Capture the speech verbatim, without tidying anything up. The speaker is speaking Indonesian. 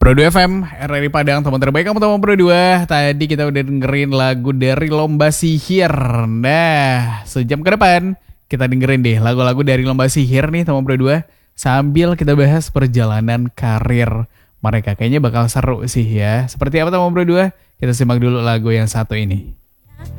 Pro dua F M, R R I Padang, teman terbaik kamu teman Pro dua. Tadi kita udah dengerin lagu dari Lomba Sihir. Nah, sejam ke depan kita dengerin deh lagu-lagu dari Lomba Sihir nih teman Pro dua. Sambil kita bahas perjalanan karir mereka. Kayaknya bakal seru sih ya. Seperti apa teman Pro dua? Kita simak dulu lagu yang satu ini.